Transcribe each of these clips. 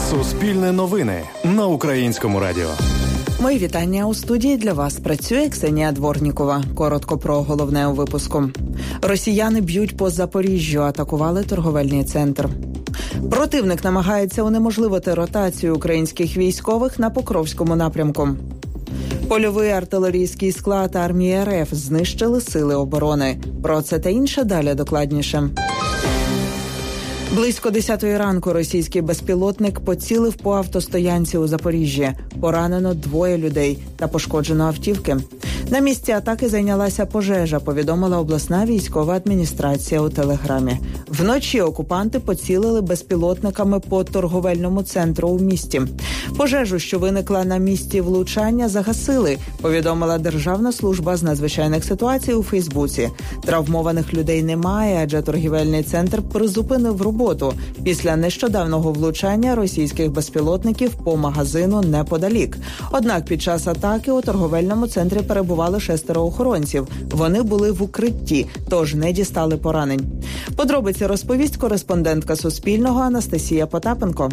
Суспільне новини на Українському радіо. Мої вітання. У студії для вас працює Ксенія Дворнікова. Коротко про головне у випуску. Росіяни б'ють по Запоріжжю, атакували торговельний центр. Противник намагається унеможливити ротацію українських військових на Покровському напрямку. Польовий артилерійський склад армії РФ знищили сили оборони. Про це та інше далі докладніше. Близько 10-ї ранку російський безпілотник поцілив по автостоянці у Запоріжжі. Поранено 2 людей та пошкоджено автівки. На місці атаки зайнялася пожежа, повідомила обласна військова адміністрація у Телеграмі. Вночі окупанти поцілили безпілотниками по торговельному центру у місті. Пожежу, що виникла на місці влучання, загасили, повідомила Державна служба з надзвичайних ситуацій у Фейсбуці. Травмованих людей немає, адже торгівельний центр призупинив роботу після нещодавнього влучання російських безпілотників по магазину неподалік. Однак під час атаки у торговельному центрі перебували 6 охоронців. Вони були в укритті, тож не дістали поранень. Подробиці розповість кореспондентка Суспільного Анастасія Потапенко.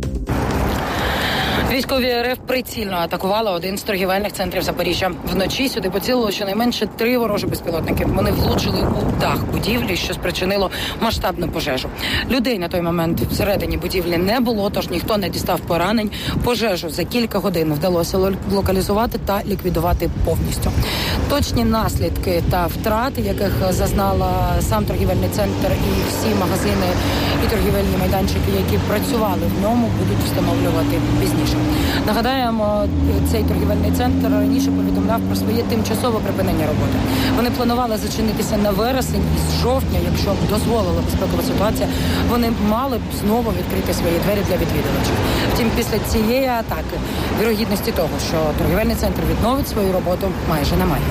Військові РФ прицільно атакували один з торгівельних центрів Запоріжжя. Вночі сюди поцілило щонайменше 3 ворожі безпілотники. Вони влучили у дах будівлі, що спричинило масштабну пожежу. Людей на той момент всередині будівлі не було, тож ніхто не дістав поранень. Пожежу за кілька годин вдалося локалізувати та ліквідувати повністю. Точні наслідки та втрати, яких зазнала сам торгівельний центр і всі магазини і торгівельні майданчики, які працювали в ньому, будуть встановлювати пізніше. Нагадаємо, цей торгівельний центр раніше повідомляв про своє тимчасове припинення роботи. Вони планували зачинитися на вересень і з жовтня, якщо б дозволила безпекова ситуація, вони мали б знову відкрити свої двері для відвідувачів. Втім, після цієї атаки вірогідності того, що торгівельний центр відновить свою роботу, майже немає.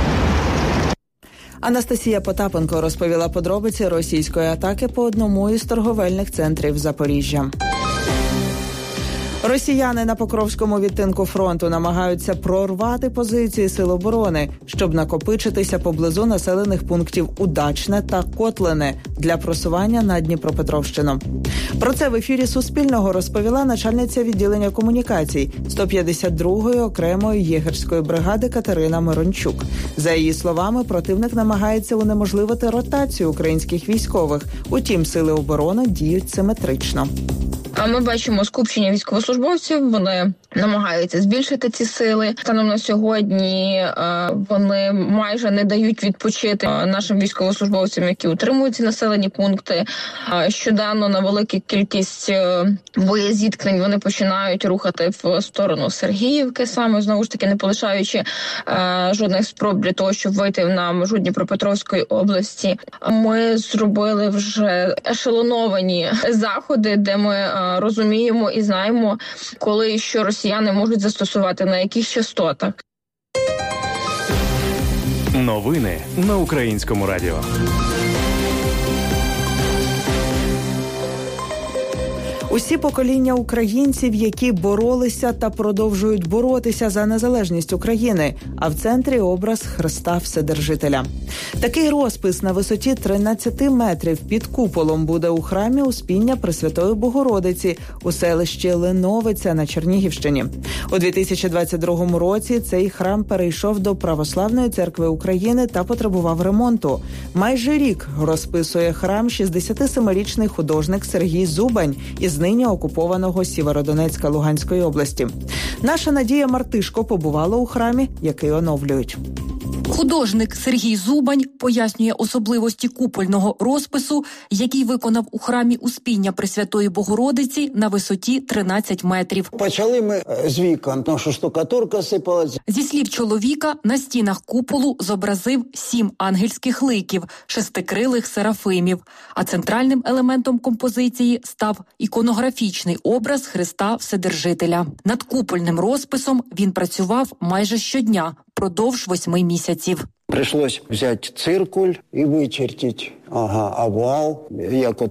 Анастасія Потапенко розповіла подробиці російської атаки по одному із торговельних центрів Запоріжжя. Росіяни на Покровському відтинку фронту намагаються прорвати позиції Сил оборони, щоб накопичитися поблизу населених пунктів Удачне та Котлине для просування на Дніпропетровщину. Про це в ефірі Суспільного розповіла начальниця відділення комунікацій 152-ї окремої єгерської бригади Катерина Мирончук. За її словами, противник намагається унеможливити ротацію українських військових. Утім, Сили оборони діють симетрично. Ми бачимо скупчення військовослужбовців, вони намагаються збільшити ці сили. Станом на сьогодні вони майже не дають відпочити нашим військовослужбовцям, які утримують ці населені пункти. Щоденно на велику кількість боєзіткнень вони починають рухати в сторону Сергіївки, саме знову ж таки не полишаючи жодних спроб для того, щоб вийти на межу Дніпропетровської області. Ми зробили вже ешелоновані заходи, де ми розуміємо і знаємо, коли і що росіяни можуть застосувати, на яких частотах. Новини на Українському радіо. Усі покоління українців, які боролися та продовжують боротися за незалежність України, а в центрі образ Христа Вседержителя. Такий розпис на висоті 13 метрів під куполом буде у храмі Успіння Пресвятої Богородиці у селищі Леновиця на Чернігівщині. У 2022 році цей храм перейшов до Православної церкви України та потребував ремонту. Майже рік розписує храм 67-річний художник Сергій Зубань із нині окупованого Сєвєродонецька Луганської області. Наша Надія Мартишко побувала у храмі, який оновлюють. Художник Сергій Зубань пояснює особливості купольного розпису, який виконав у храмі Успіння Пресвятої Богородиці на висоті 13 метрів. Почали ми з вікон, тому що штукатурка сипалась. Зі слів чоловіка, на стінах куполу зобразив 7 ангельських ликів, 6-крилих серафимів. А центральним елементом композиції став іконографічний образ Христа Вседержителя. Над купольним розписом він працював майже щодня, продовж 8 місяців. Прийшлось взяти циркуль і вичертити овал, як ото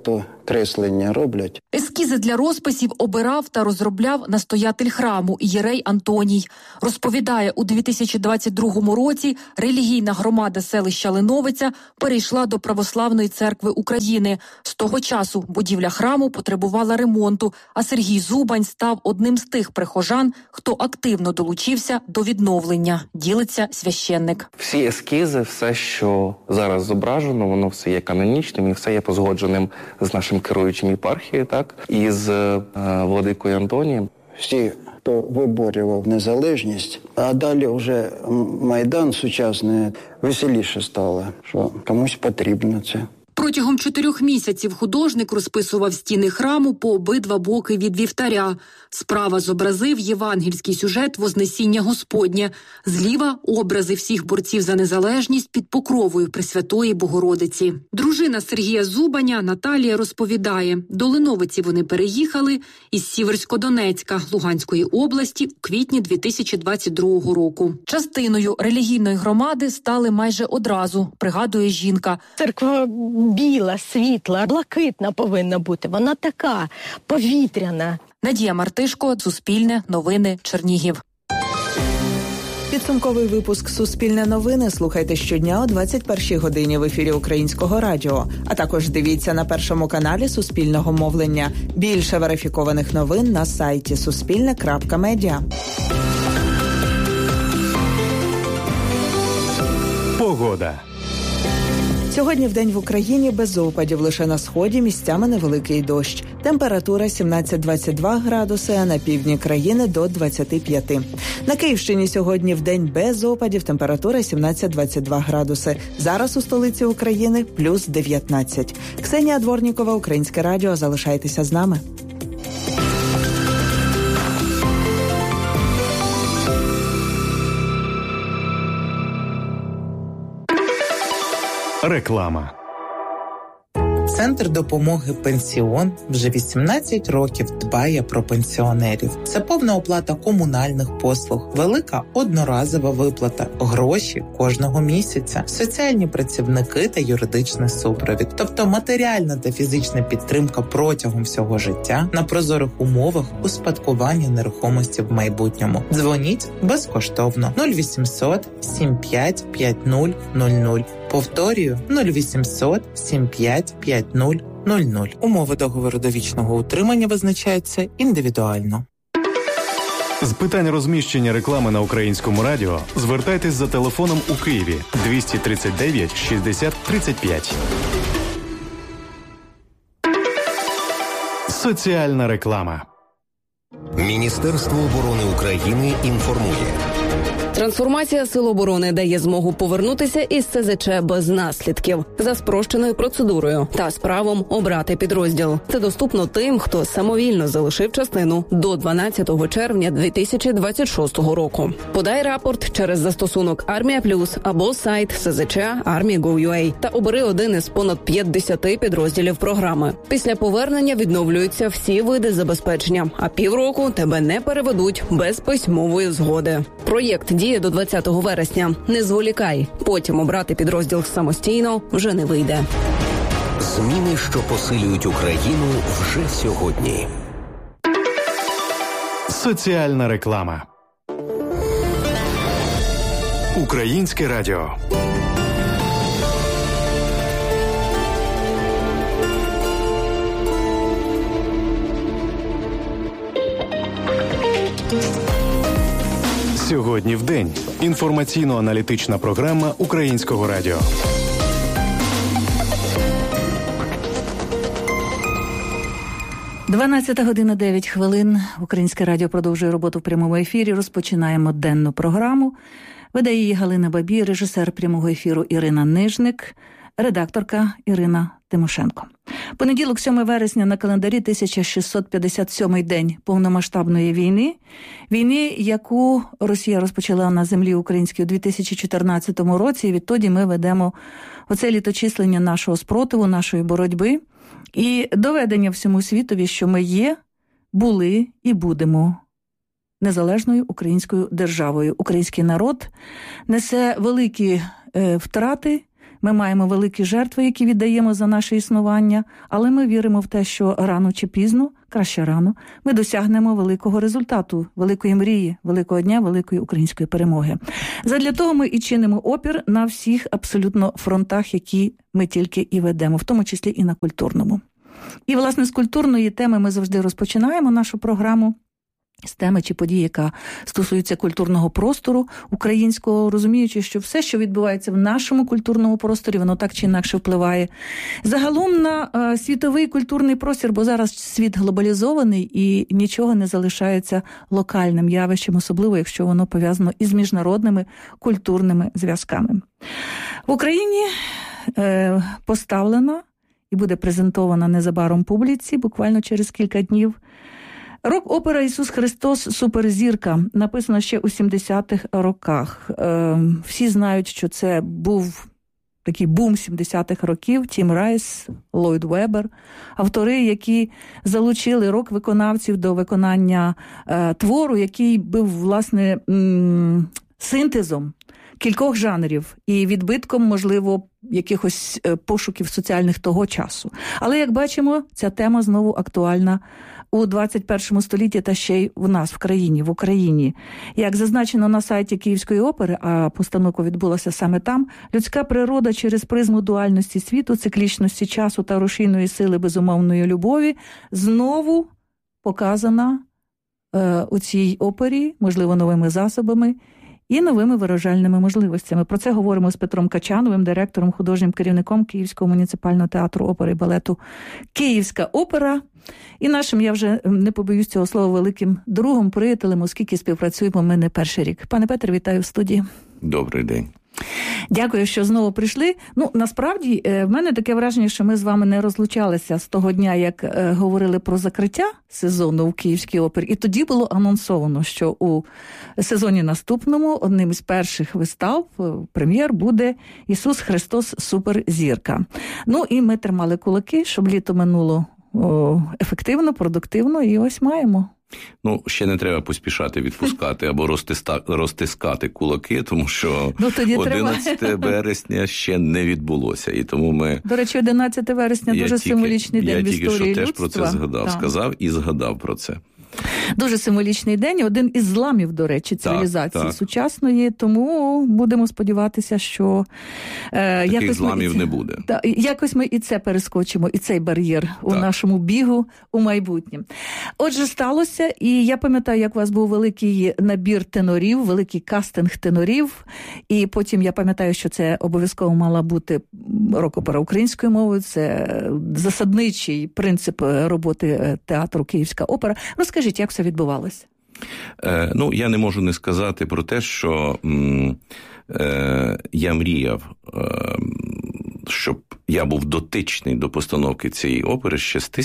креслення роблять. Ескізи для розписів обирав та розробляв настоятель храму Єрей Антоній. Розповідає, у 2022 році релігійна громада селища Линовиця перейшла до Православної церкви України. З того часу будівля храму потребувала ремонту, а Сергій Зубань став одним з тих прихожан, хто активно долучився до відновлення, ділиться священник. Всі ескізи, все, що зараз зображено, воно все є канонічним і все є позгодженим з нашим керуючим єпархією, так, і з владикою Антонієм. Всі, хто виборював незалежність, а далі вже Майдан сучасний, веселіше стало, що комусь потрібно це. Протягом 4 місяців художник розписував стіни храму по обидва боки від вівтаря. Справа зобразив євангельський сюжет Вознесіння Господнє. Зліва – образи всіх борців за незалежність під покровою Пресвятої Богородиці. Дружина Сергія Зубаня Наталія розповідає, до Линовиці вони переїхали із Сіверсько-Донецька Луганської області у квітні 2022 року. Частиною релігійної громади стали майже одразу, пригадує жінка. Церква біла, світла, блакитна повинна бути. Вона така повітряна. Надія Мартишко, Суспільне, Новини, Чернігів. Підсумковий випуск «Суспільне новини» слухайте щодня о 21-й годині в ефірі Українського радіо. А також дивіться на Першому каналі Суспільного мовлення. Більше верифікованих новин на сайті suspilne.media. Погода. Сьогодні вдень в Україні без опадів, лише на сході місцями невеликий дощ. Температура 17-22 градуси, а на півдні країни до 25. На Київщині сьогодні вдень без опадів, температура 17-22 градуси. Зараз у столиці України плюс 19. Ксенія Дворнікова, Українське радіо. Залишайтеся з нами. Реклама. Центр допомоги «Пенсіон» вже 18 років дбає про пенсіонерів. Це повна оплата комунальних послуг, велика одноразова виплата, гроші кожного місяця, соціальні працівники та юридичний супровід. Тобто матеріальна та фізична підтримка протягом всього життя на прозорих умовах успадкування нерухомості в майбутньому. Дзвоніть безкоштовно 0800 75 50 00. Повторюю, 0800 75 50 00. Умови договору довічного утримання визначаються індивідуально. З питань розміщення реклами на Українському радіо звертайтесь за телефоном у Києві 239 60 35. Соціальна реклама. Міністерство оборони України інформує. Трансформація Сил оборони дає змогу повернутися із СЗЧ без наслідків, за спрощеною процедурою та з правом обрати підрозділ. Це доступно тим, хто самовільно залишив частину до 12 червня 2026 року. Подай рапорт через застосунок «Армія Плюс» або сайт СЗЧ «Army.gov.ua» та обери один із понад 50 підрозділів програми. Після повернення відновлюються всі види забезпечення, а півроку тебе не переведуть без письмової згоди. Проєкт діє до 20 вересня. Не зволікай. Потім обрати підрозділ самостійно вже не вийде. Зміни, що посилюють Україну вже сьогодні. Соціальна реклама. Українське радіо. Сьогодні в день. Інформаційно-аналітична програма Українського радіо. – 12:09. Українське радіо продовжує роботу в прямому ефірі. Розпочинаємо денну програму. Веде її Галина Бабій, режисер прямого ефіру Ірина Нижник, редакторка Ірина Тимошенко. Понеділок, 7 вересня, на календарі 1657-й день повномасштабної війни. Війни, яку Росія розпочала на землі українській у 2014 році. І відтоді ми ведемо оце літочислення нашого спротиву, нашої боротьби. І доведення всьому світові, що ми є, були і будемо незалежною українською державою. Український народ несе великі втрати, ми маємо великі жертви, які віддаємо за наше існування, але ми віримо в те, що рано чи пізно, краще рано, ми досягнемо великого результату, великої мрії, великого дня, великої української перемоги. Задля того ми і чинимо опір на всіх абсолютно фронтах, які ми тільки і ведемо, в тому числі і на культурному. І, власне, з культурної теми ми завжди розпочинаємо нашу програму з теми чи події, яка стосується культурного простору українського, розуміючи, що все, що відбувається в нашому культурному просторі, воно так чи інакше впливає загалом на світовий культурний простір, бо зараз світ глобалізований і нічого не залишається локальним явищем, особливо, якщо воно пов'язано із міжнародними культурними зв'язками. В Україні поставлена і буде презентована незабаром публіці, буквально через кілька днів, рок-опера «Ісус Христос. Суперзірка», написана ще у 70-х роках. Всі знають, що це був такий бум 70-х років. Тім Райс, Ллойд Вебер, автори, які залучили рок-виконавців до виконання твору, який був, власне, синтезом кількох жанрів і відбитком, можливо, якихось пошуків соціальних того часу. Але, як бачимо, ця тема знову актуальна у 21 столітті та ще й в нас, в країні, в Україні. Як зазначено на сайті Київської опери, а постановка відбулася саме там, людська природа через призму дуальності світу, циклічності часу та рушійної сили безумовної любові знову показана у цій опері, можливо, новими засобами і новими виражальними можливостями. Про це говоримо з Петром Качановим, директором, художнім керівником Київського муніципального театру опери і балету «Київська опера». І нашим, я вже не побоюсь цього слова, великим другом, приятелем, оскільки співпрацюємо ми не перший рік. Пане Петре, вітаю в студії. Добрий день. Дякую, що знову прийшли. Насправді, в мене таке враження, що ми з вами не розлучалися з того дня, як говорили про закриття сезону в Київській опері. І тоді було анонсовано, що у сезоні наступному одним із перших вистав, прем'єр, буде «Ісус Христос. Суперзірка». І ми тримали кулаки, щоб літо минуло ефективно, продуктивно, і ось маємо. Ще не треба поспішати відпускати або розтискати кулаки, тому що 11 вересня ще не відбулося. І тому ми... До речі, 11 вересня дуже символічний день в історії людства. Я тільки що теж про це сказав і згадав про це. Дуже символічний день, один із зламів, до речі, цивілізації сучасної, тому будемо сподіватися, що таких зламів не буде. Якось ми і це перескочимо, і цей бар'єр у нашому бігу у майбутнє. Отже, сталося, і я пам'ятаю, як у вас був великий набір тенорів, великий кастинг тенорів, і потім я пам'ятаю, що це обов'язково мала бути рок-опера українською мовою, це засадничий принцип роботи театру «Київська опера». Розкажіть, як все відбувалося? Я не можу не сказати про те, що я мріяв, щоб я був дотичний до постановки цієї опери ще з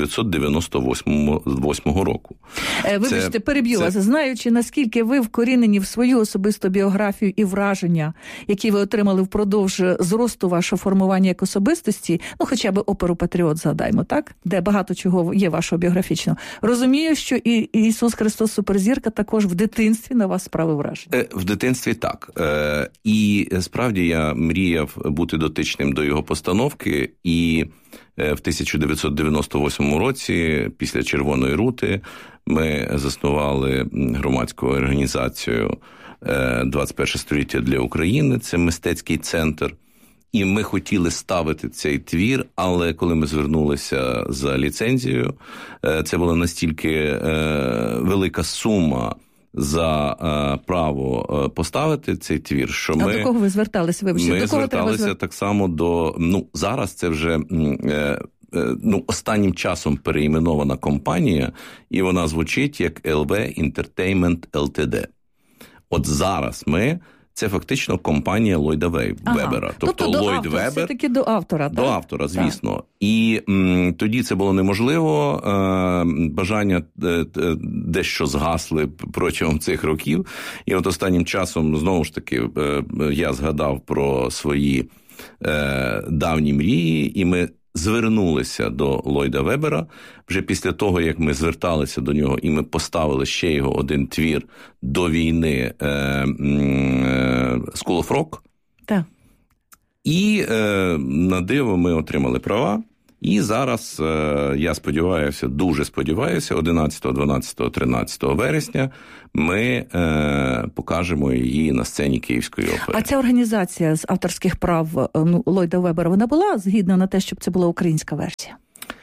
1998 року. Вибачте, переб'ю вас. Знаючи, наскільки ви вкорінені в свою особисту біографію і враження, які ви отримали впродовж зросту вашого формування як особистості, хоча б оперу «Патріот» згадаймо, так? Де багато чого є вашого біографічного. Розумію, що і «Ісус Христос. Суперзірка» також в дитинстві на вас справив враження. В дитинстві так. І справді я мріяв бути дотичним до його постановки, і в 1998 році, після «Червоної рути», ми заснували громадську організацію «21 століття для України», це мистецький центр, і ми хотіли ставити цей твір, але коли ми звернулися за ліцензією, це була настільки велика сума за право поставити цей твір, що ми... А до кого ви зверталися? Ми зверталися так само до... зараз це вже останнім часом переіменована компанія, і вона звучить як LV Entertainment Ltd. От зараз ми... Це фактично компанія Ллойда Вебера. Тобто Ллойд Вебер... Все-таки до автора, так? До автора, звісно. Так. І тоді це було неможливо. Бажання дещо згасли протягом цих років. І от останнім часом, знову ж таки, я згадав про свої давні мрії, і ми звернулися до Ллойда Вебера. Вже після того, як ми зверталися до нього, і ми поставили ще його один твір до війни «School of Rock». Так. І на диво ми отримали права. І зараз, я сподіваюся, дуже сподіваюся, 11, 12, 13 вересня ми покажемо її на сцені Київської опери. А ця організація з авторських прав Ллойда Вебера, вона була згідна на те, щоб це була українська версія?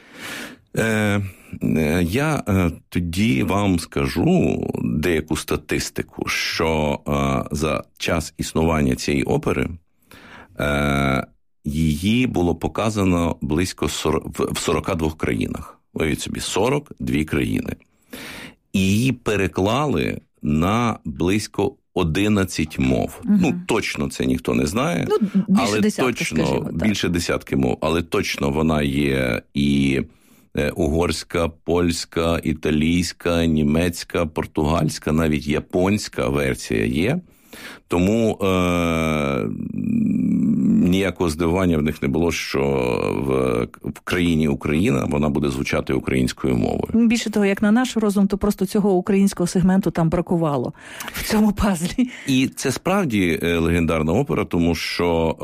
Я тоді вам скажу деяку статистику, що за час існування цієї опери її було показано близько в 42 країнах. Уявіть собі, 42 країни. І її переклали на близько 11 мов. Угу. Точно це ніхто не знає, але більше десятки мов. Але точно вона є і угорська, польська, італійська, німецька, португальська, навіть японська версія є. Тому ніякого здивування в них не було, що в країні Україна вона буде звучати українською мовою. Більше того, як на наш розум, то просто цього українського сегменту там бракувало в цьому пазлі. І це справді легендарна опера, тому що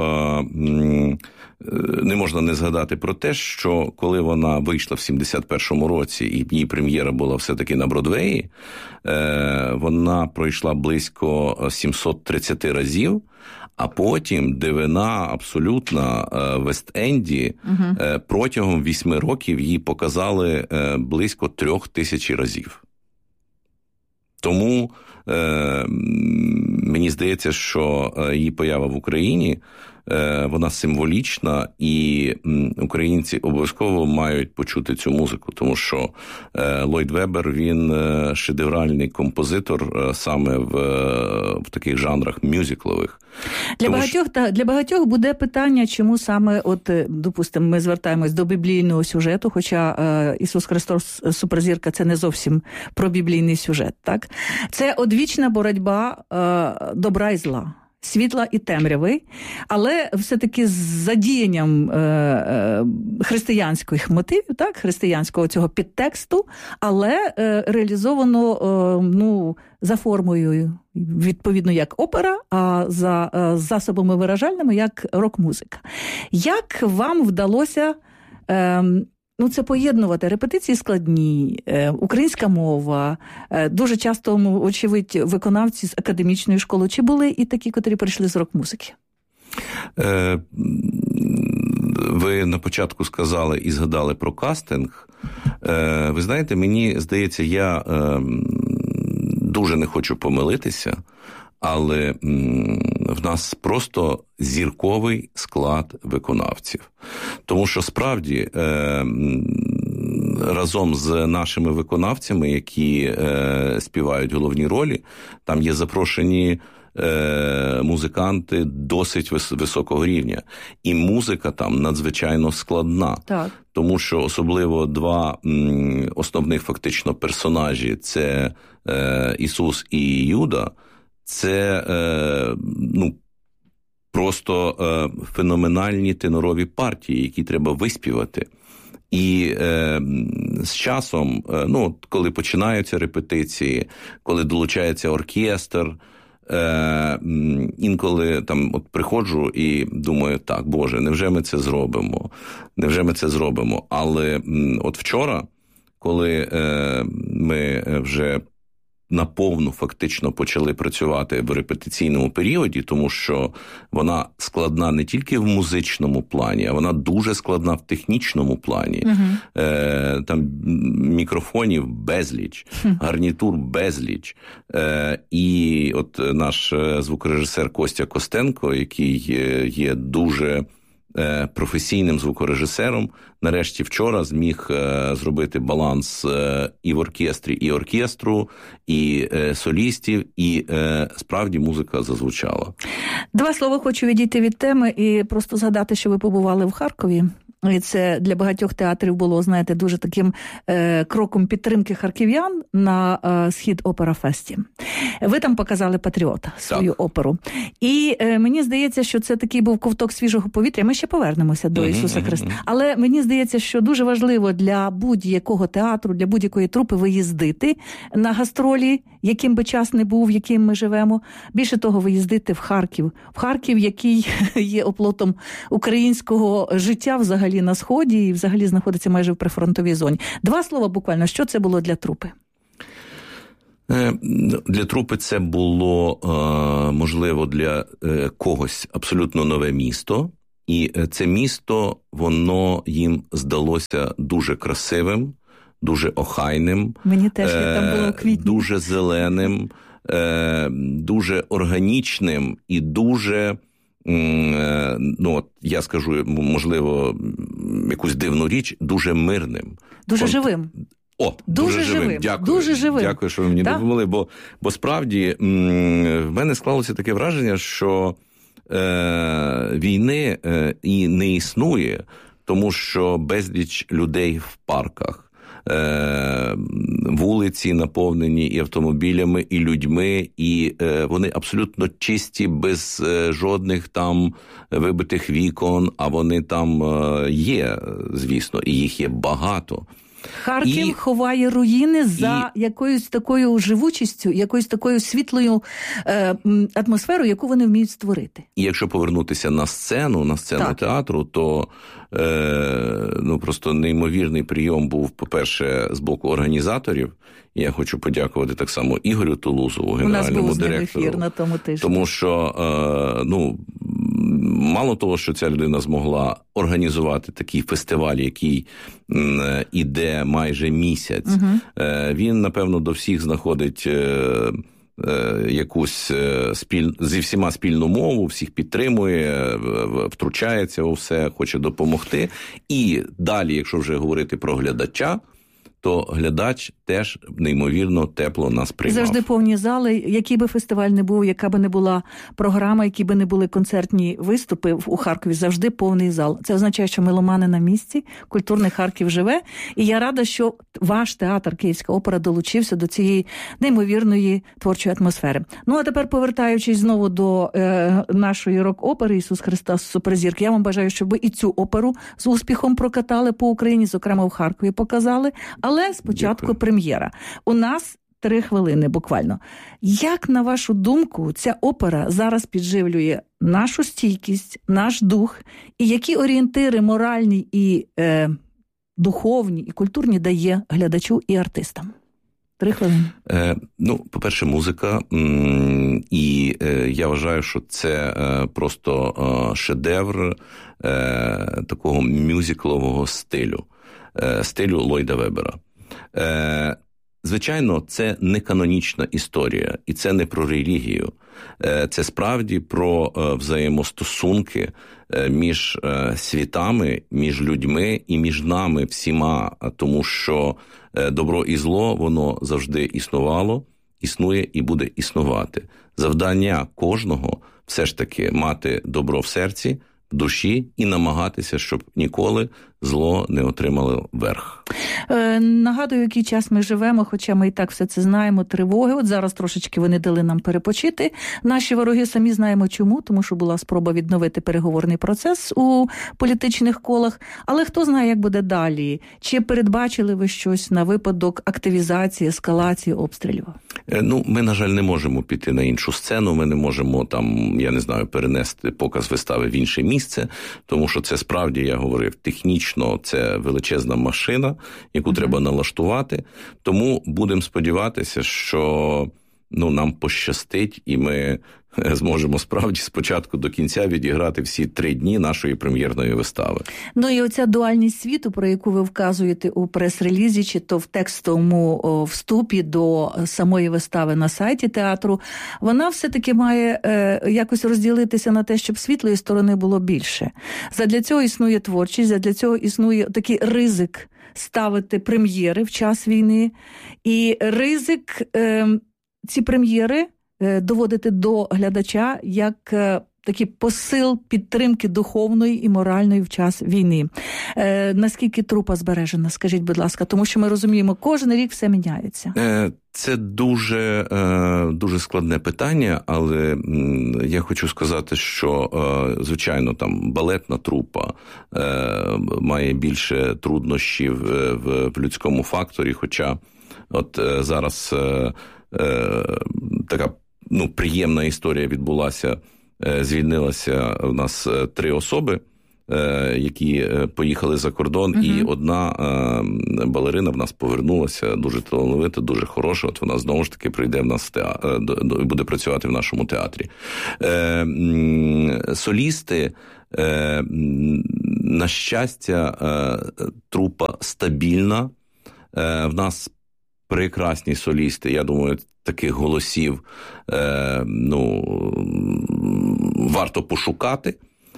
не можна не згадати про те, що коли вона вийшла в 71-му році, і її прем'єра була все-таки на Бродвеї, вона пройшла близько 730 разів, а потім дивина абсолютна в Вест-Енді протягом 8 років її показали близько 3000 разів. Тому мені здається, що її поява в Україні вона символічна, і українці обов'язково мають почути цю музику, тому що Ллойд Вебер, він шедевральний композитор саме в таких жанрах мюзиклових. Для багатьох буде питання, чому саме, допустимо, ми звертаємось до біблійного сюжету, хоча Ісус Христос суперзірка – це не зовсім про біблійний сюжет, так? Це одвічна боротьба добра і зла, світла і темряви, але все-таки з задіянням християнських мотивів, так, християнського цього підтексту, але реалізовано за формою, відповідно, як опера, а за засобами виражальними, як рок-музика. Як вам вдалося це поєднувати? Репетиції складні, українська мова, дуже часто, очевидь, виконавці з академічної школи. Чи були і такі, котрі прийшли з рок-музики? Ви на початку сказали і згадали про кастинг. Ви знаєте, мені здається, я дуже не хочу помилитися, але в нас просто зірковий склад виконавців. Тому що справді разом з нашими виконавцями, які співають головні ролі, там є запрошені музиканти досить високого рівня. І музика там надзвичайно складна. Так. Тому що особливо два основних фактично персонажі – це Ісус і Юда. Це просто феноменальні тенорові партії, які треба виспівати. І з часом, коли починаються репетиції, коли долучається оркестр, інколи там приходжу і думаю, так, Боже, невже ми це зробимо? Невже ми це зробимо? Але вчора, коли ми вже наповну фактично почали працювати в репетиційному періоді, тому що вона складна не тільки в музичному плані, а вона дуже складна в технічному плані. Там мікрофонів безліч, гарнітур безліч. І наш звукорежисер Костя Костенко, який є дуже професійним звукорежисером, нарешті вчора зміг зробити баланс і в оркестрі, і оркестру, і солістів, і справді музика зазвучала. Два слова хочу відійти від теми і просто згадати, що ви побували в Харкові І це для багатьох театрів було, знаєте, дуже таким кроком підтримки харків'ян на Схід Опера-фесті. Ви там показали «Патріота», свою оперу. І мені здається, що це такий був ковток свіжого повітря. Ми ще повернемося до Ісуса Христа. Але мені здається, що дуже важливо для будь-якого театру, для будь-якої трупи виїздити на гастролі, яким би час не був, в яким ми живемо. Більше того, виїздити в Харків. В Харків, який є оплотом українського життя взагалі на Сході і взагалі знаходиться майже в прифронтовій зоні. 2 слова буквально. Що це було для трупи? Для трупи це було, можливо, для когось абсолютно нове місто. І це місто, воно їм здалося дуже красивим, дуже охайним. Мені теж, там було у квітні. Дуже зеленим, дуже органічним і дуже, я скажу, можливо, якусь дивну річ, дуже мирним. Дуже живим. Дуже живим. Дякую. Дуже живим. Дякую, що ви мені допомогли, бо справді в мене склалося таке враження, що війни і не існує, тому що безліч людей в парках, вулиці наповнені і автомобілями, і людьми, і вони абсолютно чисті, без жодних там вибитих вікон, а вони там є, звісно, і їх є багато. Харків ховає руїни за якоюсь такою живучістю, якоюсь такою світлою атмосферою, яку вони вміють створити. І якщо повернутися на сцену театру, то просто неймовірний прийом був, по-перше, з боку організаторів. Я хочу подякувати так само Ігорю Тулузову, генеральному директору. Ефір на тому тижні. Тому що, мало того, що ця людина змогла організувати такий фестиваль, який іде майже місяць, він, напевно, до всіх знаходить якусь зі всіма спільну мову, всіх підтримує, втручається у все, хоче допомогти. І далі, якщо вже говорити про глядача, то глядач теж неймовірно тепло нас приймав. Завжди повні зали, який би фестиваль не був, яка би не була програма, які би не були концертні виступи у Харкові, завжди повний зал. Це означає, що меломани на місці, культурний Харків живе. І я рада, що ваш театр, Київська опера, долучився до цієї неймовірної творчої атмосфери. А тепер, повертаючись знову до нашої рок-опери «Ісус Христос, суперзірки», я вам бажаю, щоб ви і цю оперу з успіхом прокатали по Україні, зокрема в Харкові показали. Але спочатку прем'єра. У нас 3 хвилини буквально. Як, на вашу думку, ця опера зараз підживлює нашу стійкість, наш дух? І які орієнтири моральні і духовні, і культурні дає глядачу і артистам? 3 хвилини. По-перше, музика. І я вважаю, що це просто шедевр такого мюзиклового стилю Ллойда Вебера. Звичайно, це не канонічна історія, і це не про релігію. Це справді про взаємостосунки між світами, між людьми і між нами всіма, тому що добро і зло, воно завжди існувало, існує і буде існувати. Завдання кожного все ж таки мати добро в серці, в душі і намагатися, щоб ніколи зло не отримало верх. Нагадую, який час ми живемо, хоча ми і так все це знаємо, тривоги. От зараз трошечки вони дали нам перепочити. Наші вороги самі знаємо чому, тому що була спроба відновити переговорний процес у політичних колах. Але хто знає, як буде далі? Чи передбачили ви щось на випадок активізації, ескалації обстрілів? Ми, на жаль, не можемо піти на іншу сцену, ми не можемо перенести показ вистави в інше місце, тому що це справді, я говорив, технічно це величезна машина, яку треба налаштувати. Тому будемо сподіватися, що нам пощастить, і ми зможемо справді спочатку до кінця відіграти всі 3 дні нашої прем'єрної вистави. І оця дуальність світу, про яку ви вказуєте у прес-релізі, чи то в текстовому вступі до самої вистави на сайті театру, вона все-таки має якось розділитися на те, щоб світлої сторони було більше. Задля цього існує творчість, задля цього існує такий ризик ставити прем'єри в час війни, і ризик ці прем'єри доводити до глядача як такий посил підтримки духовної і моральної в час війни. Наскільки трупа збережена, скажіть, будь ласка, тому що ми розуміємо, кожен рік все міняється. Це дуже, дуже складне питання, але я хочу сказати, що, звичайно, там балетна трупа має більше труднощів в людському факторі, хоча от зараз така приємна історія відбулася. Звільнилася у нас 3 особи, які поїхали за кордон, і одна балерина в нас повернулася, дуже талановита, дуже хороша. От вона знову ж таки прийде в нас буде працювати в нашому театрі. Солісти, на щастя, трупа стабільна. В нас прекрасні солісти, я думаю, таких голосів варто пошукати.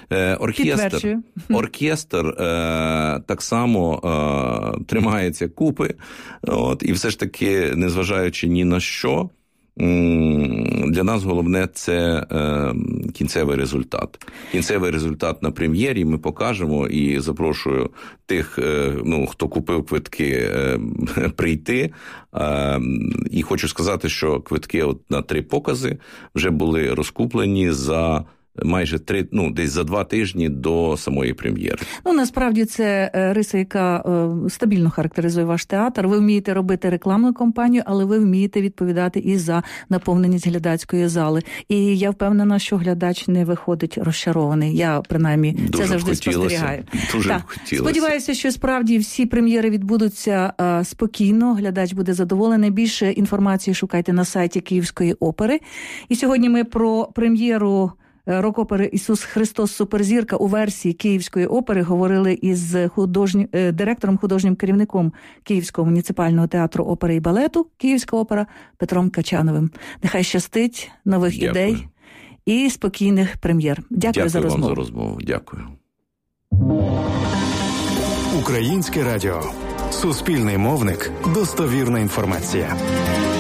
Оркестр так само тримається купи. І все ж таки, незважаючи ні на що, для нас головне – це кінцевий результат. Кінцевий результат на прем'єрі ми покажемо, і запрошую тих, хто купив квитки, прийти. І хочу сказати, що квитки на 3 покази вже були розкуплені за майже 3, десь за 2 тижні до самої прем'єри. Насправді це риса, яка стабільно характеризує ваш театр. Ви вмієте робити рекламну кампанію, але ви вмієте відповідати і за наповненість глядацької зали. І я впевнена, що глядач не виходить розчарований. Я, принаймні, це завжди спостерігаю. Дуже хотілося. Сподіваюся, що справді всі прем'єри відбудуться спокійно, глядач буде задоволений. Більше інформації шукайте на сайті Київської опери. І сьогодні ми про прем'єру рок-опери «Ісус Христос Суперзірка» у версії Київської опери говорили із директором, художнім керівником Київського муніципального театру опери і балету «Київська опера» Петром Качановим. Нехай щастить, нових ідей і спокійних прем'єр. Дякую за розмову. Вам за розмову. Дякую. Українське радіо. Суспільний мовник. Достовірна інформація.